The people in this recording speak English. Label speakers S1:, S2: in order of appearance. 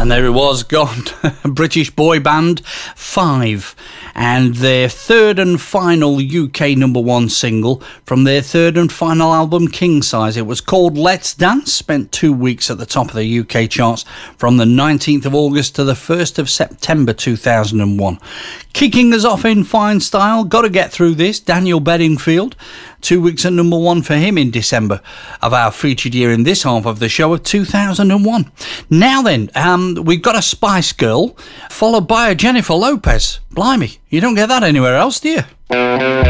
S1: And there it was, gone. British boy band Five, and their third and final UK number one single from their third and final album, King Size. It was called Let's Dance, spent 2 weeks at the top of the UK charts from the 19th of August to the 1st of September 2001. Kicking us off in fine style, got to get through this, Daniel Bedingfield. 2 weeks at number one for him in December of our featured year in this half of the show of 2001. Now then, we've got a Spice Girl followed by a Jennifer Lopez. Blimey, you don't get that anywhere else, do you?